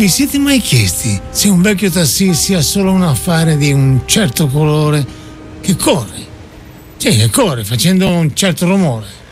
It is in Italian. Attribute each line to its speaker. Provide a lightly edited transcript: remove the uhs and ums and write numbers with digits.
Speaker 1: Vi siete mai chiesti se un vecchio tassì sia solo un affare di un certo colore che corre? Sì, che corre facendo un certo rumore.